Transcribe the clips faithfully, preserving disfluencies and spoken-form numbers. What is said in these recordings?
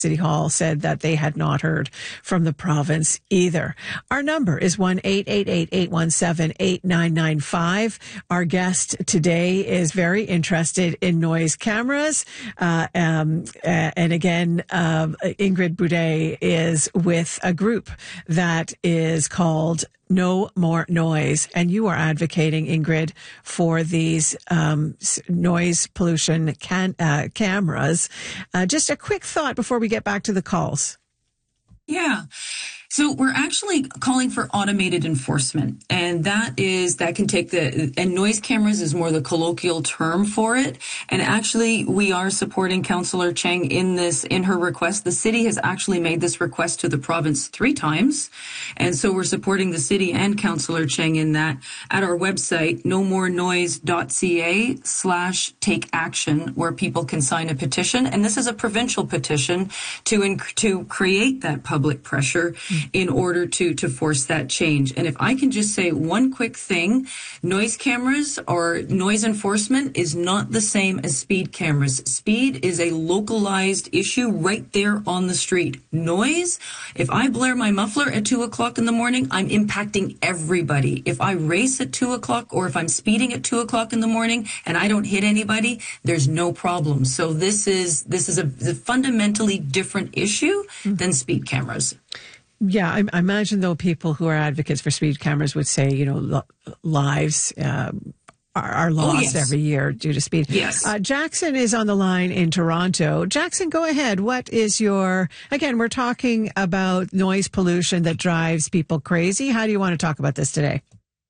City Hall said that they had not heard from the province either. Our number is one eight eight eight, eight one seven, eight nine nine five. Our guest today is very interested in noise cameras. Uh, um, uh, and again, uh, Ingrid Boudet is with a group that is called No More Noise. And you are advocating, Ingrid, for these um, noise pollution can, uh, cameras. Uh, just a quick thought before we get back to the calls. Yeah. So we're actually calling for automated enforcement, and that is, that can take the, and noise cameras is more the colloquial term for it. And actually we are supporting Councillor Cheng in this, in her request. The city has actually made this request to the province three times. And so we're supporting the city and Councillor Cheng in that at our website, nomorenoise.ca slash take action, where people can sign a petition. And this is a provincial petition to, inc- to create that public pressure in order to, to force that change. And if I can just say one quick thing, noise cameras or noise enforcement is not the same as speed cameras. Speed is a localized issue right there on the street. Noise, if I blare my muffler at two o'clock in the morning, I'm impacting everybody. If I race at two o'clock or if I'm speeding at two o'clock in the morning and I don't hit anybody, there's no problem. So this is, this is a, a fundamentally different issue than speed cameras. Yeah, I, I imagine, though, people who are advocates for speed cameras would say, you know, lo- lives uh, are, are lost oh, yes. every year due to speed. Yes. Uh, Jackson is on the line in Toronto. Jackson, go ahead. What is your, again, we're talking about noise pollution that drives people crazy. How do you want to talk about this today?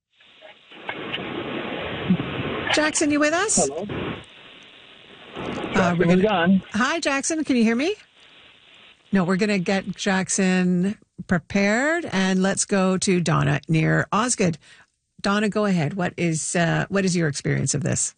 Jackson, you with us? Hello. Uh, we're gonna, hi, Jackson. Can you hear me? No, we're going to get Jackson prepared, and let's go to Donna near Osgood. Donna, go ahead. What is uh, what is your experience of this?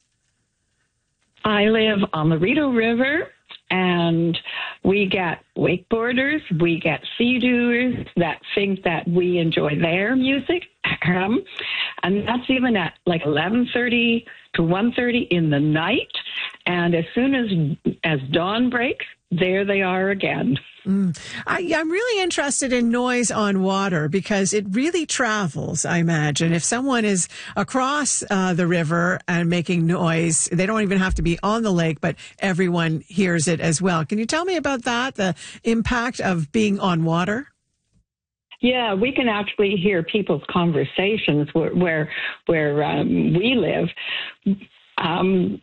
I live on the Rideau River, and we get wakeboarders, we get sea-doers that think that we enjoy their music, um, and that's even at like eleven thirty to one thirty in the night, and as soon as as dawn breaks, there they are again. Mm. I, I'm really interested in noise on water because it really travels, I imagine. If someone is across uh, the river and making noise, they don't even have to be on the lake, but everyone hears it as well. Can you tell me about that, the impact of being on water? Yeah, we can actually hear people's conversations where where, where um, we live. Um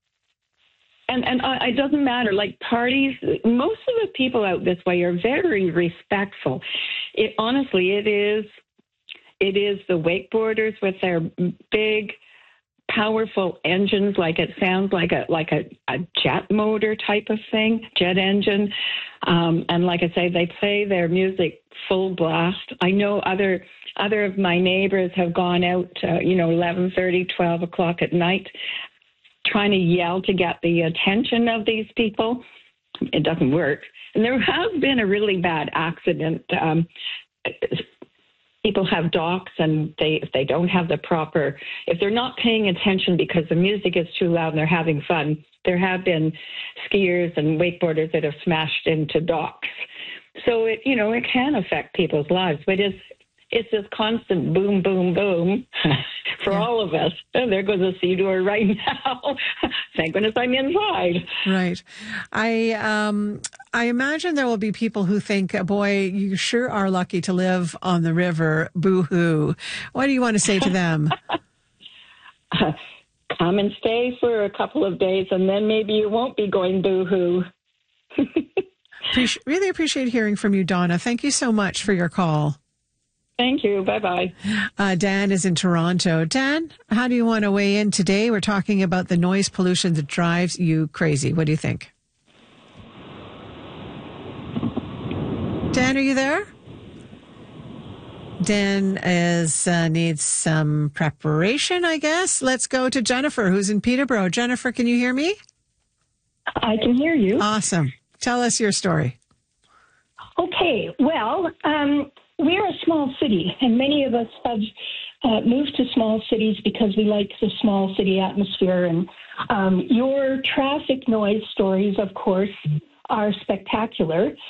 And and uh, it doesn't matter, like parties, most of the people out this way are very respectful. It honestly, it is, it is the wakeboarders with their big, powerful engines, like it sounds like a like a, a jet motor type of thing, jet engine. Um, and like I say, they play their music full blast. I know other other of my neighbors have gone out, uh, you know, eleven thirty, twelve o'clock at night, trying to yell to get the attention of these people. It doesn't work. And there has been a really bad accident. Um, people have docks, and they if they don't have the proper, if they're not paying attention because the music is too loud and they're having fun, there have been skiers and wakeboarders that have smashed into docks. So it, you know, it can affect people's lives, but it's It's this constant boom, boom, boom for yeah. all of us. And there goes a sea door right now. Thank goodness I'm inside. Right. I um, I imagine there will be people who think, boy, you sure are lucky to live on the river. Boo-hoo. What do you want to say to them? uh, come and stay for a couple of days, and then maybe you won't be going boo-hoo. Appreci- really appreciate hearing from you, Donna. Thank you so much for your call. Thank you. Bye-bye. Uh, Dan is in Toronto. Dan, how do you want to weigh in today? We're talking about the noise pollution that drives you crazy. What do you think? Dan, are you there? Dan is uh, needs some preparation, I guess. Let's go to Jennifer, who's in Peterborough. Jennifer, can you hear me? I can hear you. Awesome. Tell us your story. Okay. Well, um, we're a small city, and many of us have uh, moved to small cities because we like the small city atmosphere. And um, your traffic noise stories, of course, are spectacular.